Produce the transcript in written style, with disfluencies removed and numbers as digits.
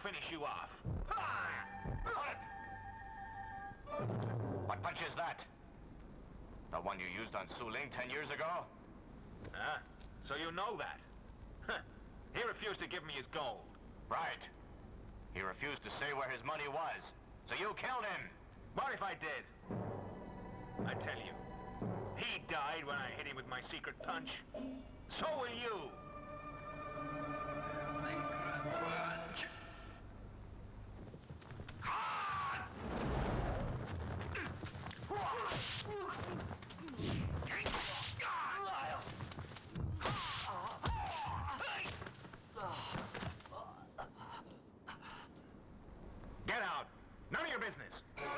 finish you off. What punch is that? The one you used on Su Ling 10 years ago? Huh? So you know that? Huh. He refused to give me his gold. Right. He refused to say where his money was. So you killed him. What if I did? I tell you, he died when I hit him with my secret punch. So will you. Punch. Get out. None of your business.